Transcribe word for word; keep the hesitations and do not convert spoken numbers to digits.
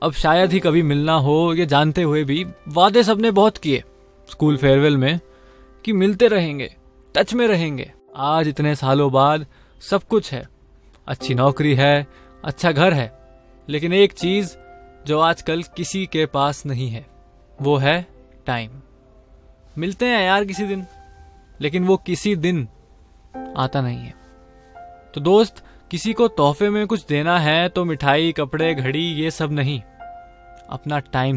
अब शायद ही कभी मिलना हो, ये जानते हुए भी वादे सबने बहुत किए स्कूल फेयरवेल में कि मिलते रहेंगे, टच में रहेंगे। आज इतने सालों बाद सब कुछ है, अच्छी नौकरी है, अच्छा घर है, लेकिन एक चीज जो आजकल किसी के पास नहीं है वो है टाइम। मिलते हैं यार किसी दिन, लेकिन वो किसी दिन आता नहीं है। तो दोस्त, किसी को तोहफे में कुछ देना है तो मिठाई, कपड़े, घड़ी ये सब नहीं, अपना टाइम